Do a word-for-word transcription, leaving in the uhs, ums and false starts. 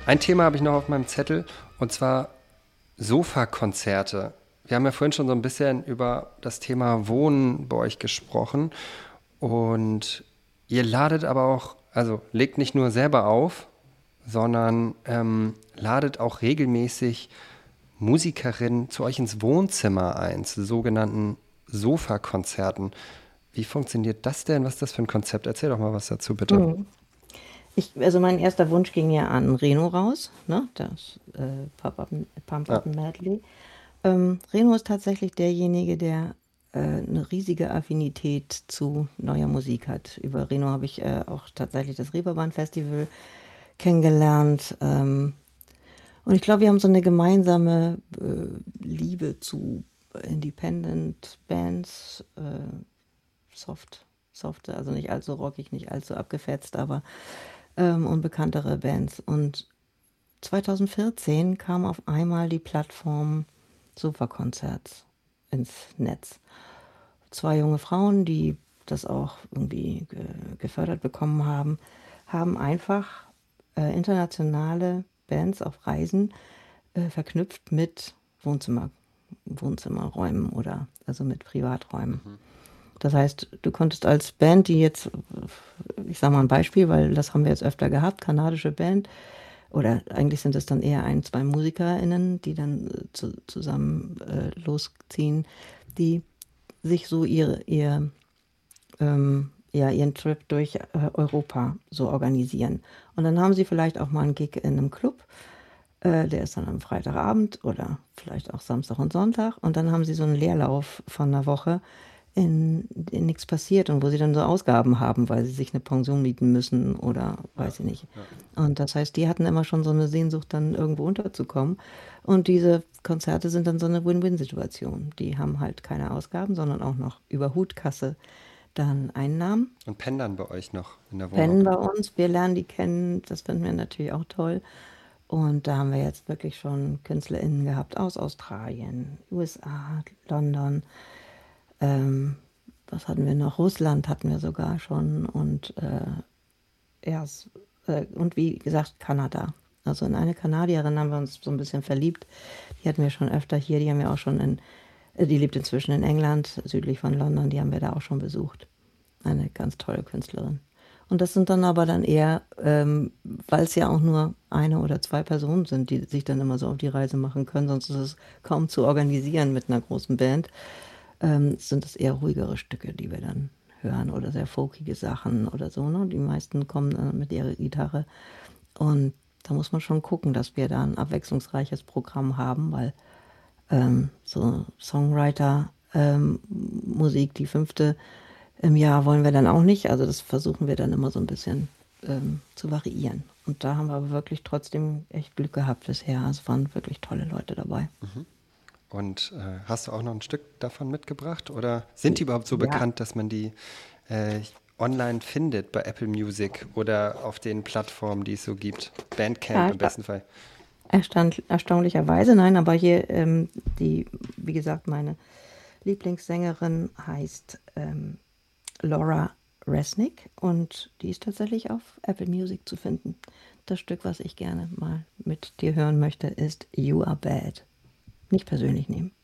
Ein Thema habe ich noch auf meinem Zettel und zwar Sofakonzerte. Wir haben ja vorhin schon so ein bisschen über das Thema Wohnen bei euch gesprochen und ihr ladet aber auch, also legt nicht nur selber auf, sondern ähm, ladet auch regelmäßig Musikerinnen zu euch ins Wohnzimmer ein, zu sogenannten Sofakonzerten. Wie funktioniert das denn? Was ist das für ein Konzept? Erzähl doch mal was dazu, bitte. Mhm. Ich, also mein erster Wunsch ging ja an Reno raus, ne? Das äh, Pump Up, Pump Ja. Up Medley. Ähm, Reno ist tatsächlich derjenige, der äh, eine riesige Affinität zu neuer Musik hat. Über Reno habe ich äh, auch tatsächlich das Reeperbahn Festival kennengelernt. Ähm, und ich glaube, wir haben so eine gemeinsame äh, Liebe zu Independent Bands, äh, soft, soft, also nicht allzu rockig, nicht allzu abgefetzt, aber ähm, und bekanntere Bands. Und zwanzig vierzehn kam auf einmal die Plattform Sofakonzerts ins Netz. Zwei junge Frauen, die das auch irgendwie ge gefördert bekommen haben, haben einfach äh, internationale Bands auf Reisen äh, verknüpft mit Wohnzimmer, Wohnzimmerräumen oder also mit Privaträumen. Mhm. Das heißt, du konntest als Band, die jetzt, ich sage mal ein Beispiel, weil das haben wir jetzt öfter gehabt, kanadische Band, oder eigentlich sind es dann eher ein, zwei MusikerInnen, die dann äh, zu, zusammen äh, losziehen, die sich so ihre, ihr, ähm, ja, ihren Trip durch äh, Europa so organisieren. Und dann haben sie vielleicht auch mal einen Gig in einem Club, äh, der ist dann am Freitagabend oder vielleicht auch Samstag und Sonntag. Und dann haben sie so einen Leerlauf von einer Woche, in in nix passiert und wo sie dann so Ausgaben haben, weil sie sich eine Pension mieten müssen oder Ja, weiß ich nicht. ja. Und das heißt, die hatten immer schon so eine Sehnsucht, dann irgendwo unterzukommen. Und diese Konzerte sind dann so eine Win-Win-Situation. Die haben halt keine Ausgaben, sondern auch noch über Hutkasse dann Einnahmen. Und pendern bei euch noch in der Wohnung. Pennen bei uns, wir lernen die kennen, das finden wir natürlich auch toll. Und da haben wir jetzt wirklich schon KünstlerInnen gehabt aus Australien, U S A, London, ähm, was hatten wir noch? Russland hatten wir sogar schon und äh, ja, s- äh, und wie gesagt Kanada. Also in eine Kanadierin haben wir uns so ein bisschen verliebt. Die hatten wir schon öfter hier. Die haben wir auch schon in, äh, die lebt inzwischen in England, südlich von London. Die haben wir da auch schon besucht. Eine ganz tolle Künstlerin. Und das sind dann aber dann eher, ähm, weil es ja auch nur eine oder zwei Personen sind, die sich dann immer so auf die Reise machen können, sonst ist es kaum zu organisieren mit einer großen Band, ähm, sind es eher ruhigere Stücke, die wir dann hören oder sehr folkige Sachen oder so. Ne? Die meisten kommen äh, mit ihrer Gitarre und da muss man schon gucken, dass wir da ein abwechslungsreiches Programm haben, weil ähm, so Songwriter, ähm, Musik, die fünfte im Jahr wollen wir dann auch nicht. Also das versuchen wir dann immer so ein bisschen ähm, zu variieren. Und da haben wir aber wirklich trotzdem echt Glück gehabt bisher. Also es waren wirklich tolle Leute dabei. Und äh, hast du auch noch ein Stück davon mitgebracht? Oder sind die überhaupt so Ja, bekannt, dass man die äh, online findet bei Apple Music oder auf den Plattformen, die es so gibt? Bandcamp ja, im besten Fall. erstand, erstaunlicherweise, nein, aber hier ähm, die, wie gesagt, meine Lieblingssängerin heißt ähm, Laura Resnick und die ist tatsächlich auf Apple Music zu finden. Das Stück, was ich gerne mal mit dir hören möchte, ist You Are Bad. Nicht persönlich nehmen.